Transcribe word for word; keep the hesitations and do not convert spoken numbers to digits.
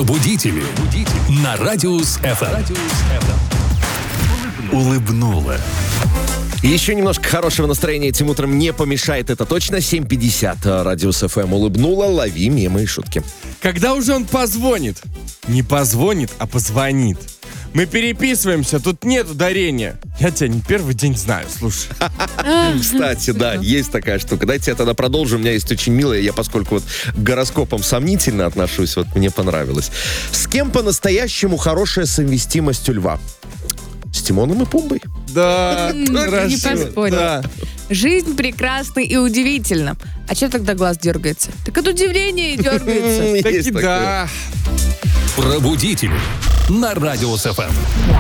Пробудители. На Радиус эф эм. Улыбнула. Еще немножко хорошего настроения этим утром не помешает, это точно. семь пятьдесят. Радиус эф эм улыбнула. Лови мемы и шутки. Когда уже он позвонит? Не позвонит, а позвонит. Мы переписываемся, тут нет ударения. Я тебя не первый день знаю, слушай. Кстати, да, есть такая штука. Дайте я тогда продолжу. У меня есть очень милая, я поскольку вот к гороскопам сомнительно отношусь, вот мне понравилось. С кем по-настоящему хорошая совместимость у льва? С Тимоном и Пумбой. Да, Не поспорю. Да. Жизнь прекрасна и удивительна. А что тогда глаз дергается? Так от удивления и дергается. Есть Таки такое. да. Пробудители. На Радиус эф эм.